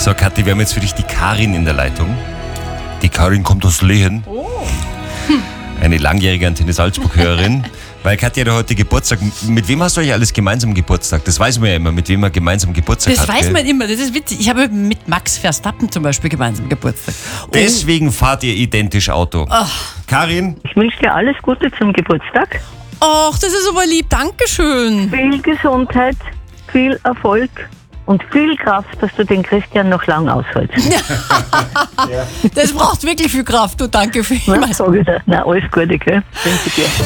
So, Kathi, wir haben jetzt für dich die Karin in der Leitung. Die Karin kommt aus Lehen. Oh. Eine langjährige Antenne Salzburg-Hörerin. Weil Kathi hat ja heute Geburtstag. Mit wem hast du eigentlich alles gemeinsam Geburtstag? Das weiß man ja immer, mit wem man gemeinsam Geburtstag Das hat. weiß gell? man immer, das ist witzig. Ich habe mit Max Verstappen zum Beispiel gemeinsam Geburtstag. Deswegen fahrt ihr identisch Auto. Karin, Ich wünsche dir alles Gute zum Geburtstag. Ach, das ist aber lieb, Dankeschön. Viel Gesundheit, viel Erfolg und viel Kraft, dass du den Christian noch lang aushältst. Das braucht wirklich viel Kraft, du, danke Na, vielmals. sag ich dir. Na, alles Gute, gell? Wünsche dir.